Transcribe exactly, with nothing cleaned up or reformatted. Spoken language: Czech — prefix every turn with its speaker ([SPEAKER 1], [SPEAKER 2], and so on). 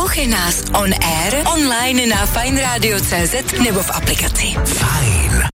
[SPEAKER 1] Poslouchej nás on air, online na fajn radio tečka cé zet nebo v aplikaci.
[SPEAKER 2] Fajn